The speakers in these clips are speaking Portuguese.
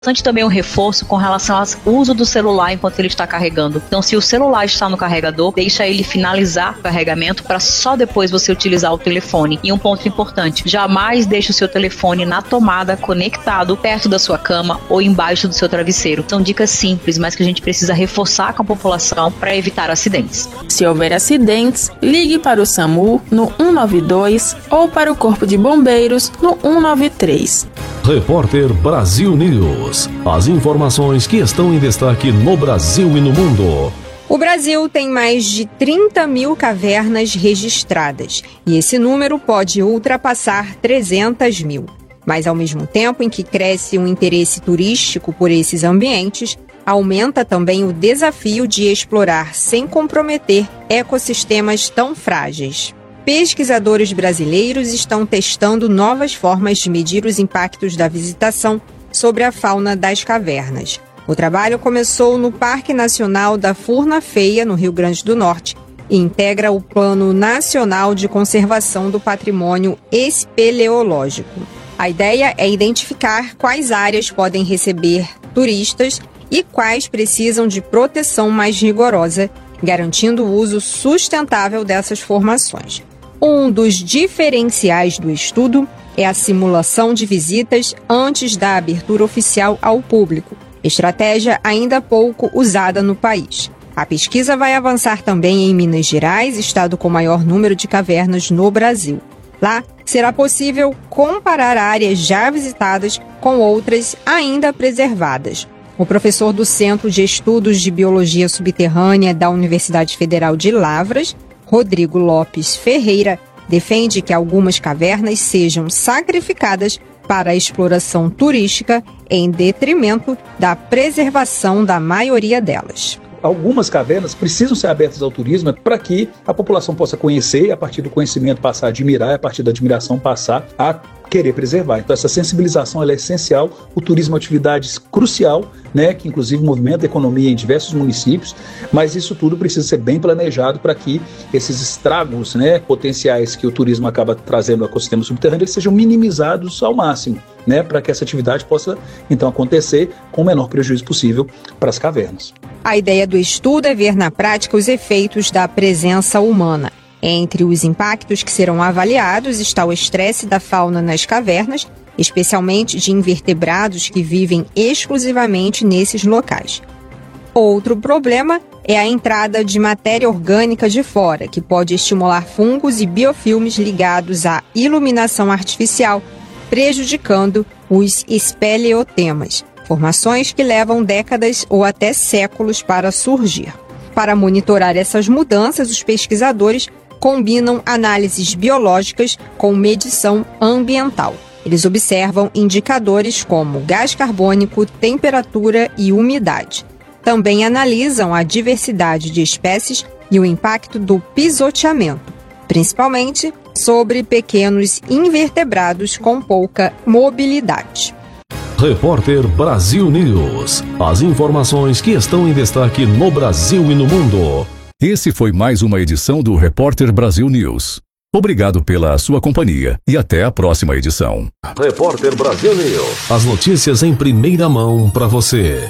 Importante também um reforço com relação ao uso do celular enquanto ele está carregando. Então, se o celular está no carregador, deixa ele finalizar o carregamento para só depois você utilizar o telefone. E um ponto importante, jamais deixe o seu telefone na tomada, conectado, perto da sua cama ou embaixo do seu travesseiro. São dicas simples, mas que a gente precisa reforçar com a população para evitar acidentes. Se houver acidentes, ligue para o SAMU no 192 ou para o Corpo de Bombeiros no 193. Repórter Brasil News. As informações que estão em destaque no Brasil e no mundo. O Brasil tem mais de 30 mil cavernas registradas e esse número pode ultrapassar 300 mil. Mas ao mesmo tempo em que cresce o interesse turístico por esses ambientes, aumenta também o desafio de explorar sem comprometer ecossistemas tão frágeis. Pesquisadores brasileiros estão testando novas formas de medir os impactos da visitação sobre a fauna das cavernas. O trabalho começou no Parque Nacional da Furna Feia, no Rio Grande do Norte, e integra o Plano Nacional de Conservação do Patrimônio Espeleológico. A ideia é identificar quais áreas podem receber turistas e quais precisam de proteção mais rigorosa, garantindo o uso sustentável dessas formações. Um dos diferenciais do estudo é a simulação de visitas antes da abertura oficial ao público, estratégia ainda pouco usada no país. A pesquisa vai avançar também em Minas Gerais, estado com maior número de cavernas no Brasil. Lá, será possível comparar áreas já visitadas com outras ainda preservadas. O professor do Centro de Estudos de Biologia Subterrânea da Universidade Federal de Lavras, Rodrigo Lopes Ferreira, defende que algumas cavernas sejam sacrificadas para a exploração turística em detrimento da preservação da maioria delas. Algumas cavernas precisam ser abertas ao turismo para que a população possa conhecer e, a partir do conhecimento, passar a admirar e, a partir da admiração, passar a querer preservar. Então, essa sensibilização ela é essencial. O turismo é uma atividade crucial, né, que inclusive movimenta a economia em diversos municípios, mas isso tudo precisa ser bem planejado para que esses estragos, né, potenciais que o turismo acaba trazendo ao ecossistema subterrâneo eles sejam minimizados ao máximo, né, para que essa atividade possa, então, acontecer com o menor prejuízo possível para as cavernas. A ideia do estudo é ver na prática os efeitos da presença humana. Entre os impactos que serão avaliados está o estresse da fauna nas cavernas, especialmente de invertebrados que vivem exclusivamente nesses locais. Outro problema é a entrada de matéria orgânica de fora, que pode estimular fungos e biofilmes ligados à iluminação artificial, prejudicando os espeleotemas, formações que levam décadas ou até séculos para surgir. Para monitorar essas mudanças, os pesquisadores combinam análises biológicas com medição ambiental. Eles observam indicadores como gás carbônico, temperatura e umidade. Também analisam a diversidade de espécies e o impacto do pisoteamento, principalmente sobre pequenos invertebrados com pouca mobilidade. Repórter Brasil News. As informações que estão em destaque no Brasil e no mundo. Esse foi mais uma edição do Repórter Brasil News. Obrigado pela sua companhia e até a próxima edição. Repórter Brasil News. As notícias em primeira mão para você.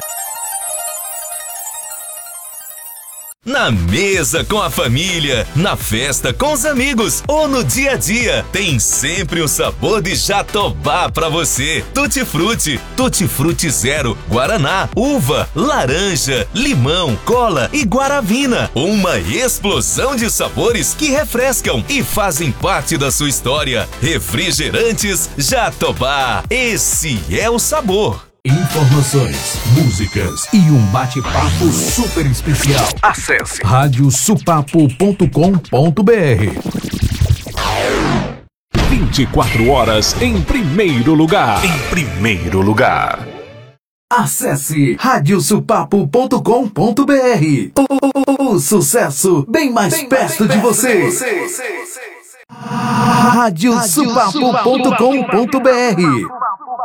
Na mesa com a família, na festa com os amigos ou no dia a dia, tem sempre um sabor de Jatobá pra você. Tutti Frutti Zero, Guaraná, uva, laranja, limão, cola e guaravina. Uma explosão de sabores que refrescam e fazem parte da sua história. Refrigerantes Jatobá, esse é o sabor. Informações, músicas e um bate-papo super especial. Acesse radiosupapo.com.br. 24 horas em primeiro lugar. Acesse radiosupapo.com.br. O sucesso bem mais perto de você. radiosupapo.com.br